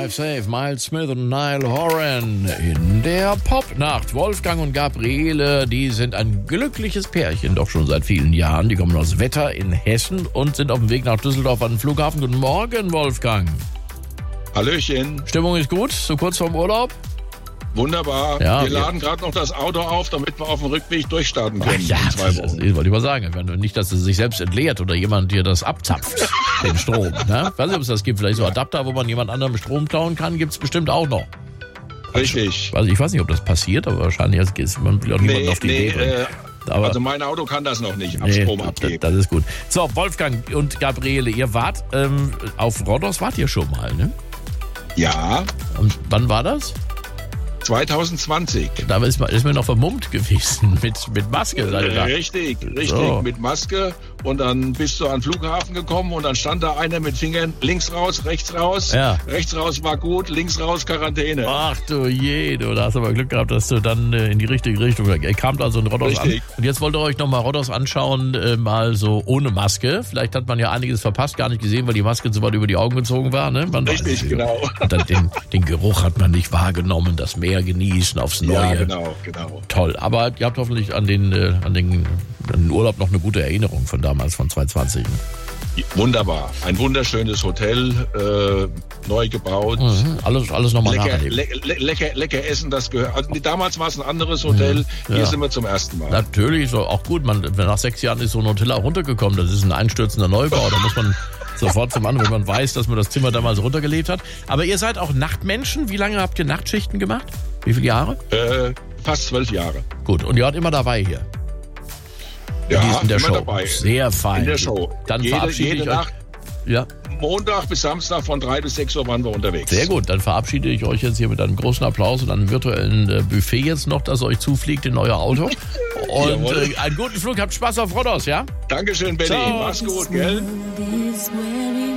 Drive Safe, Miles Smith und Niall Horan in der Popnacht. Wolfgang und Gabriele, die sind ein glückliches Pärchen, doch schon seit vielen Jahren. Die kommen aus Wetter in Hessen und sind auf dem Weg nach Düsseldorf an den Flughafen. Guten Morgen, Wolfgang. Hallöchen. Stimmung ist gut, so kurz vorm Urlaub? Wunderbar. Ja, wir laden gerade noch das Auto auf, damit wir auf dem Rückweg durchstarten können. Ja, in 2 das Wochen. wollte ich mal sagen. Nicht, dass es sich selbst entleert oder jemand dir das abzapft, den Strom. Ne? Ich weiß nicht, ob es das gibt. Vielleicht so Adapter, wo man jemand anderem Strom klauen kann, gibt es bestimmt auch noch. Richtig. Also ich weiß nicht, ob das passiert, aber wahrscheinlich ist man will auch niemanden auf die Idee bringen. Aber also mein Auto kann das noch nicht, Strom abgeben. Das ist gut. So, Wolfgang und Gabriele, ihr wart auf Rhodos, wart ihr schon mal, ne? Ja. Und wann war das? 2020. Da ist man noch vermummt gewesen mit Maske. Richtig, so. Mit Maske. Und dann bist du an den Flughafen gekommen und dann stand da einer mit Fingern links raus, rechts raus. Ja. Rechts raus war gut, links raus Quarantäne. Ach du je, du hast aber Glück gehabt, dass du dann in die richtige Richtung. Ihr kamt also in Rhodos an. Und jetzt wollt ihr euch nochmal Rhodos anschauen, mal so ohne Maske. Vielleicht hat man ja einiges verpasst, gar nicht gesehen, weil die Maske so weit über die Augen gezogen war. Ne? Richtig, genau. Und dann den Geruch hat man nicht wahrgenommen, das Meer genießen aufs Neue. Ja, genau. Toll, aber ihr habt hoffentlich an den Urlaub noch eine gute Erinnerung von damals, von 2020. Ne? Wunderbar. Ein wunderschönes Hotel, neu gebaut. Mhm. Alles nochmal nacherleben. Lecker essen, das gehört. Also, damals war es ein anderes Hotel, hier sind wir zum ersten Mal. Natürlich, so auch gut. Nach 6 Jahren ist so ein Hotel auch runtergekommen. Das ist ein einstürzender Neubau. Da muss man sofort zum anderen, wenn man weiß, dass man das Zimmer damals runtergelebt hat. Aber ihr seid auch Nachtmenschen. Wie lange habt ihr Nachtschichten gemacht? Wie viele Jahre? Fast 12 Jahre. Gut, und ihr wart immer dabei hier? Ja, in der immer Show. dabei. Sehr fein. In der Show. Dann verabschiede ich euch. Nacht, ja. Montag bis Samstag von 3 bis 6 Uhr waren wir unterwegs. Sehr gut, dann verabschiede ich euch jetzt hier mit einem großen Applaus und einem virtuellen Buffet jetzt noch, das euch zufliegt in euer Auto. Und einen guten Flug, habt Spaß auf Rhodos, ja? Dankeschön, Benny. Mach's gut, gell?